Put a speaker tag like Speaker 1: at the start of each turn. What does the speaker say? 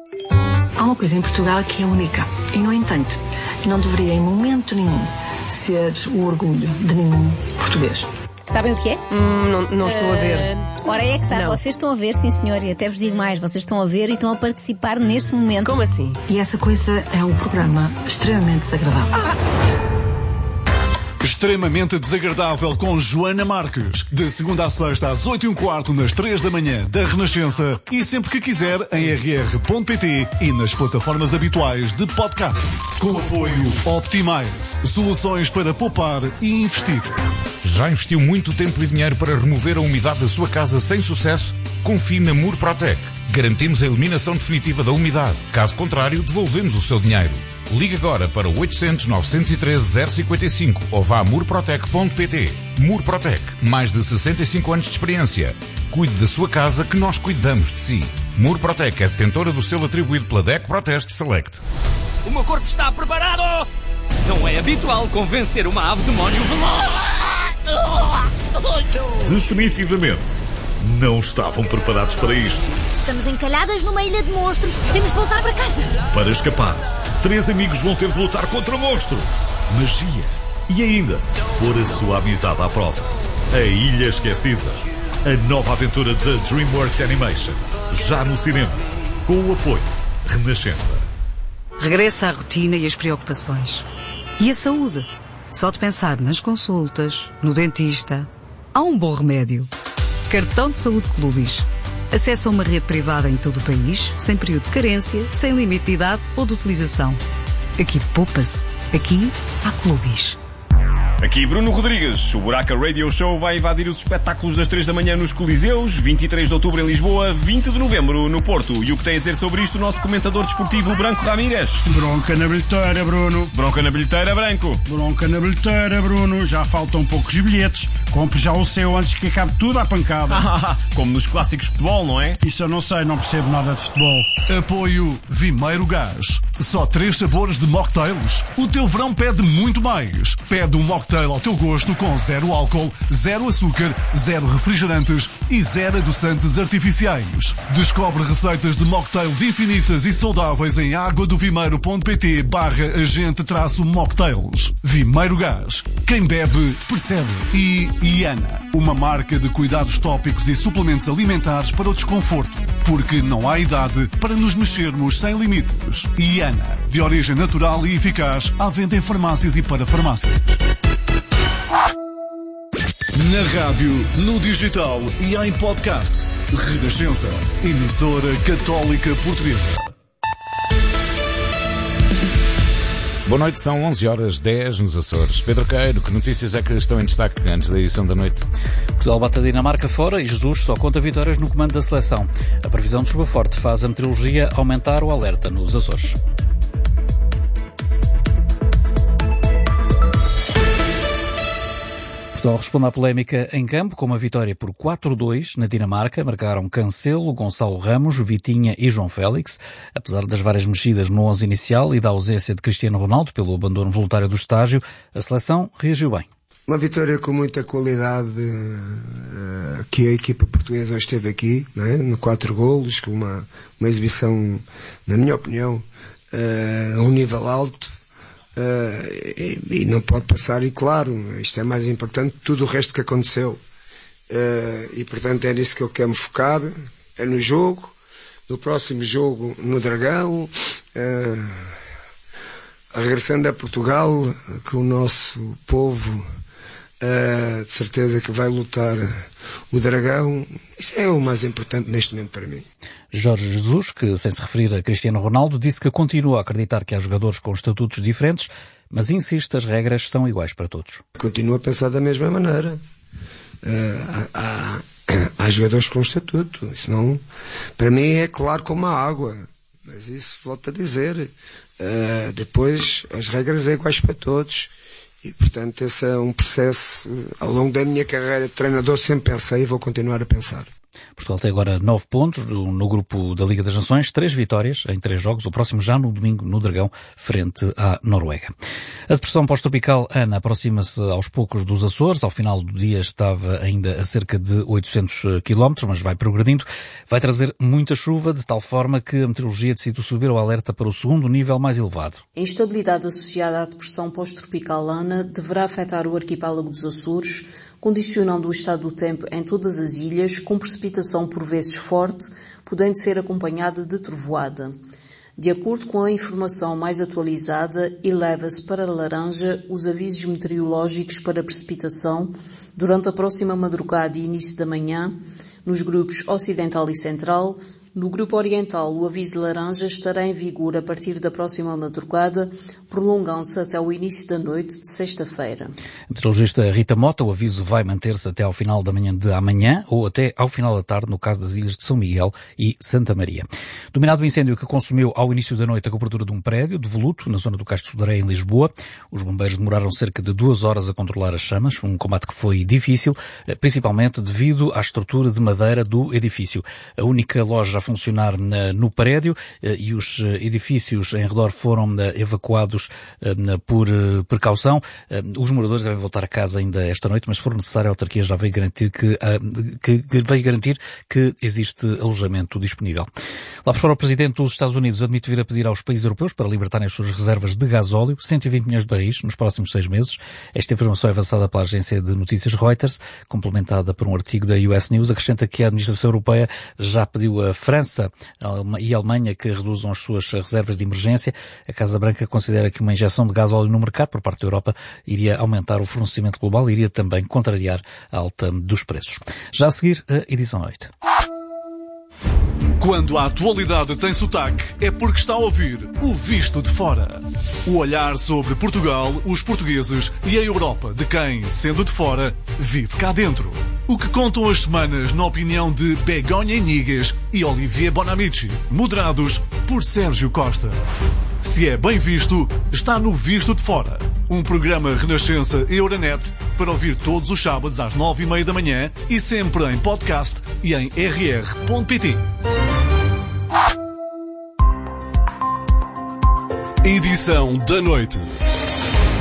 Speaker 1: Há uma coisa em Portugal que é única e, no entanto, não deveria em momento nenhum ser o orgulho de nenhum português.
Speaker 2: Sabem o que é?
Speaker 3: Não estou a ver.
Speaker 2: Ora, é que está.
Speaker 3: Não.
Speaker 2: Vocês estão a ver, sim senhor, e até vos digo mais, vocês estão a ver e estão a participar neste momento.
Speaker 3: Como assim?
Speaker 1: E essa coisa é um programa extremamente desagradável.
Speaker 4: Extremamente Desagradável com Joana Marques. De segunda a sexta às 8h15 nas 3 da manhã da Renascença e sempre que quiser em rr.pt e nas plataformas habituais de podcast. Com apoio Optimize. Soluções para poupar e investir.
Speaker 5: Já investiu muito tempo e dinheiro para remover a umidade da sua casa sem sucesso? Confie na Murprotec. Garantimos a eliminação definitiva da umidade. Caso contrário, devolvemos o seu dinheiro. Ligue agora para 800 913 055 ou vá a murprotec.pt. Murprotec, mais de 65 anos de experiência. Cuide da sua casa que nós cuidamos de si. Murprotec é detentora do selo atribuído pela DEC Proteste Select.
Speaker 6: O meu corpo está preparado! Não é habitual convencer uma ave demónio veloz!
Speaker 7: Definitivamente, não estavam preparados para isto.
Speaker 8: Estamos encalhadas numa ilha de monstros. Temos de voltar para casa.
Speaker 7: Para escapar, 3 amigos vão ter de lutar contra monstros, magia e ainda pôr a sua amizade à prova. A Ilha Esquecida. A nova aventura da DreamWorks Animation. Já no cinema. Com o apoio Renascença.
Speaker 9: Regressa à rotina e às preocupações. E a saúde? Só de pensar nas consultas, no dentista, há um bom remédio. Cartão de Saúde Clubis. Acesso a uma rede privada em todo o país, sem período de carência, sem limite de idade ou de utilização. Aqui poupa-se. Aqui há Clubis.
Speaker 10: Aqui Bruno Rodrigues. O Buraca Radio Show vai invadir os espetáculos das 3 da manhã nos Coliseus, 23 de outubro em Lisboa, 20 de novembro no Porto. E o que tem a dizer sobre isto o nosso comentador desportivo Branco Ramírez?
Speaker 11: Bronca na bilheteira, Bruno.
Speaker 10: Bronca na bilheteira, Branco.
Speaker 11: Bronca na bilheteira, Bruno. Já faltam poucos bilhetes. Compre já o seu antes que acabe tudo à pancada.
Speaker 10: Como nos clássicos de futebol, não é?
Speaker 11: Isso eu não sei, não percebo nada de futebol.
Speaker 4: Apoio Vimeiro Gás. Só 3 sabores de mocktails? O teu verão pede muito mais. Pede um mocktail ao teu gosto com 0 álcool, 0 açúcar, 0 refrigerantes e 0 adoçantes artificiais. Descobre receitas de mocktails infinitas e saudáveis em aguadovimeiro.pt/agente-mocktails. Vimeiro Gás. Quem bebe, percebe. E Iana, uma marca de cuidados tópicos e suplementos alimentares para o desconforto. Porque não há idade para nos mexermos sem limites. Iana, de origem natural e eficaz, à venda em farmácias e para farmácias. Na rádio, no digital e em podcast. Renascença, emissora católica portuguesa.
Speaker 5: Boa noite, são 11h10 nos Açores. Pedro Queiro, que notícias é que estão em destaque antes da edição da noite?
Speaker 12: Portugal bate a Dinamarca fora e Jesus só conta vitórias no comando da seleção. A previsão de chuva forte faz a meteorologia aumentar o alerta nos Açores. Portugal responde à polémica em campo com uma vitória por 4-2 na Dinamarca. Marcaram Cancelo, Gonçalo Ramos, Vitinha e João Félix. Apesar das várias mexidas no 11 inicial e da ausência de Cristiano Ronaldo pelo abandono voluntário do estágio, a seleção reagiu bem.
Speaker 13: Uma vitória com muita qualidade que a equipa portuguesa hoje esteve aqui, não é? No 4 golos, com uma exibição, na minha opinião, a um nível alto. E não pode passar, e claro, isto é mais importante que tudo o resto que aconteceu, e portanto é nisso que eu quero me focar, é no jogo, no próximo jogo no Dragão, regressando a Portugal, que o nosso povo de certeza que vai lutar o Dragão. Isso é o mais importante neste momento para mim.
Speaker 12: Jorge Jesus, que sem se referir a Cristiano Ronaldo, disse que continua a acreditar que há jogadores com estatutos diferentes, mas insiste, as regras são iguais para todos.
Speaker 13: Continuo a pensar da mesma maneira. Há jogadores com estatuto, isso não, para mim é claro como a água, mas isso volto a dizer, depois as regras são iguais para todos. E, portanto, esse é um processo, ao longo da minha carreira de treinador, sempre pensei e vou continuar a pensar.
Speaker 12: Portugal tem agora 9 pontos no grupo da Liga das Nações, 3 vitórias em 3 jogos, o próximo já no domingo no Dragão, frente à Noruega. A depressão pós-tropical Ana aproxima-se aos poucos dos Açores. Ao final do dia estava ainda a cerca de 800 km, mas vai progredindo. Vai trazer muita chuva, de tal forma que a meteorologia decidiu subir o alerta para o segundo nível mais elevado.
Speaker 3: A instabilidade associada à depressão pós-tropical Ana deverá afetar o arquipélago dos Açores, condicionando o estado do tempo em todas as ilhas, com precipitação por vezes forte, podendo ser acompanhada de trovoada. De acordo com a informação mais atualizada, eleva-se para laranja os avisos meteorológicos para precipitação durante a próxima madrugada e início da manhã, nos grupos Ocidental e Central. No grupo Oriental, o aviso de laranja estará em vigor a partir da próxima madrugada, prolongando-se até o início da noite de sexta-feira.
Speaker 12: A meteorologista Rita Mota, o aviso vai manter-se até ao final da manhã de amanhã ou até ao final da tarde no caso das ilhas de São Miguel e Santa Maria. Dominado o incêndio que consumiu ao início da noite a cobertura de um prédio de voluto na zona do Castro Sodré, em Lisboa. Os bombeiros demoraram cerca de 2 horas a controlar as chamas, um combate que foi difícil, principalmente devido à estrutura de madeira do edifício. A única loja a funcionar no prédio e os edifícios em redor foram evacuados por precaução. Os moradores devem voltar a casa ainda esta noite, mas se for necessário, a autarquia já veio garantir que existe alojamento disponível. Lá por fora, o Presidente dos Estados Unidos admite vir a pedir aos países europeus para libertarem as suas reservas de gasóleo, 120 milhões de barris nos próximos 6 meses. Esta informação é avançada pela agência de notícias Reuters, complementada por um artigo da US News. Acrescenta que a administração europeia já pediu a França e a Alemanha que reduzam as suas reservas de emergência. A Casa Branca considera que uma injeção de gasóleo no mercado por parte da Europa iria aumentar o fornecimento global e iria também contrariar a alta dos preços. Já a seguir, a edição 8.
Speaker 4: Quando a atualidade tem sotaque, é porque está a ouvir o Visto de Fora. O olhar sobre Portugal, os portugueses e a Europa de quem, sendo de fora, vive cá dentro. O que contam as semanas na opinião de Begonha Inigas e Olivier Bonamici, moderados por Sérgio Costa. Se é bem visto, está no Visto de Fora. Um programa Renascença Euronet para ouvir todos os sábados às 9h30 da manhã e sempre em podcast e em rr.pt. Edição da noite.